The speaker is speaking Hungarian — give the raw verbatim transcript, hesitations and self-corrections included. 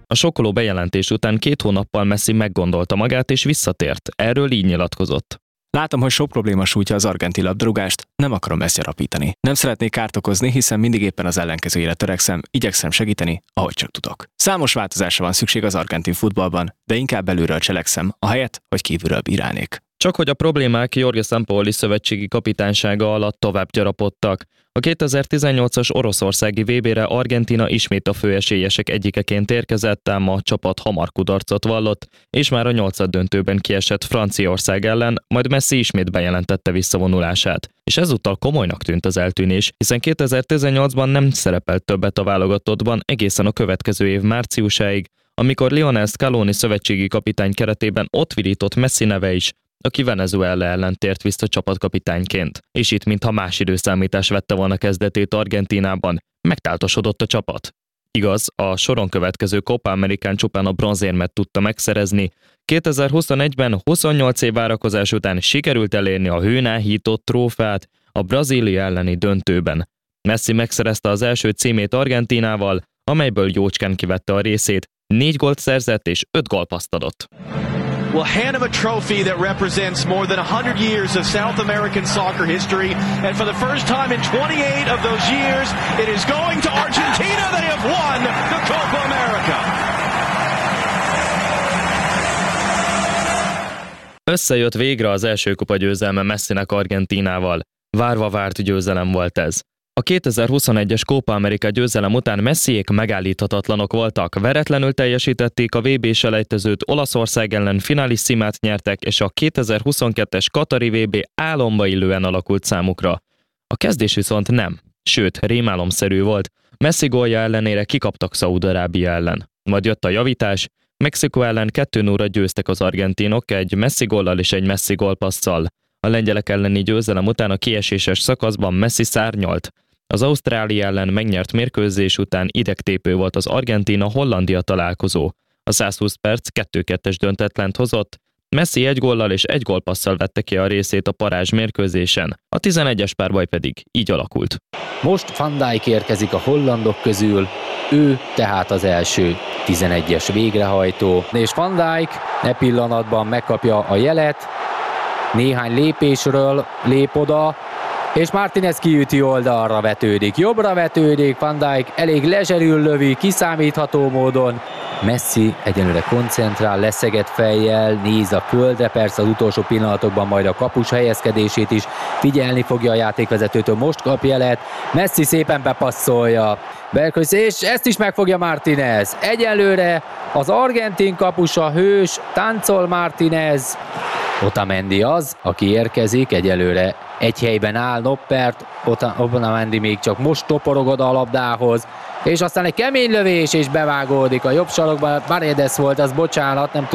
A sokkoló bejelentés után két hónappal Messi meggondolta magát és visszatért. Erről így nyilatkozott. Látom, hogy sok probléma sújtja az argentin labdarúgást, nem akarom Messi rapítani. Nem szeretnék kárt okozni, hiszen mindig éppen az ellenkezőjére törekszem, igyekszem segíteni, ahogy csak tudok. Számos változásra van szükség az argentin futballban, de inkább belülről cselekszem, ahelyett, hogy kívülről bírálnék. Csak hogy a problémák Jorge Sampaoli szövetségi kapitánysága alatt tovább gyarapodtak. A kétezer-tizennyolcas oroszországi vé bére Argentína ismét a főesélyesek egyikeként érkezett, ám a csapat hamar kudarcot vallott, és már a nyolcaddöntőben kiesett Franciaország ellen, majd Messi ismét bejelentette visszavonulását. És ezúttal komolynak tűnt az eltűnés, hiszen kétezer-tizennyolcban nem szerepelt többet a válogatottban egészen a következő év márciusáig, amikor Lionel Scaloni szövetségi kapitány keretében ott virított Messi neve is, aki Venezuela ellen tért vissza csapatkapitányként. És itt mintha más időszámítás vette volna kezdetét Argentínában, megtáltosodott a csapat. Igaz, a soron következő Copa Americán csupán a bronzérmet tudta megszerezni, kétezer-huszonegyben huszonnyolc év várakozás után sikerült elérni a hőn áhított trófeát a Brazília elleni döntőben. Messi megszerezte az első címét Argentínával, amelyből jócskán kivette a részét, négy gólt szerzett és öt gólpasszt adott. Will hand him a trophy that represents more than one hundred years of South American soccer history, and for the first time in twenty-eight of those years, it is going to Argentina. They have won the Copa America. Összejött végre az első kupa győzelme Messinek Argentínával. Várva várt győzelem volt ez. A kétezer-huszonegyes Copa America győzelem után Messiék megállíthatatlanok voltak, veretlenül teljesítették a vé bé-selejtezőt, Olaszország ellen finalissimát nyertek, és a kétezer-huszonkettes Katari vé bé álomba illően alakult számukra. A kezdés viszont nem, sőt, rémálomszerű volt. Messi gólja ellenére kikaptak Szaúd-Arábia ellen. Majd jött a javítás, Mexikó ellen kettő nullra győztek az argentinok egy Messi góllal és egy Messi gólpasszal. A lengyelek elleni győzelem után a kieséses szakaszban Messi szárnyalt. Az Ausztrália ellen megnyert mérkőzés után idegtépő volt az Argentína-Hollandia találkozó. A százhúsz perc kettő kettes döntetlent hozott, Messi egy góllal és egy gólpasszal vette ki a részét a parázs mérkőzésen, a tizenegyes párbaj pedig így alakult. Most Van Dijk érkezik a hollandok közül, ő tehát az első tizenegyes végrehajtó, és Van Dijk e pillanatban megkapja a jelet, néhány lépésről lép oda, és Martinez kiüti oldalra vetődik, jobbra vetődik, Van Dijk elég lezserül lövi, kiszámítható módon. Messi egyenlőre koncentrál, leszegett fejjel, néz a földre, persze az utolsó pillanatokban majd a kapus helyezkedését is figyelni fogja a játékvezetőtől, most kap jelet, Messi szépen bepasszolja, Berghuis, és ezt is megfogja Martinez. Egyelőre az argentin kapusa hős, táncol Martinez. Otamendi az, aki érkezik, egyelőre egy helyben áll Noppert, Otamendi még csak most toporog oda a labdához, és aztán egy kemény lövés, és bevágódik a jobb sarokba, Paredes volt, az bocsánat, nem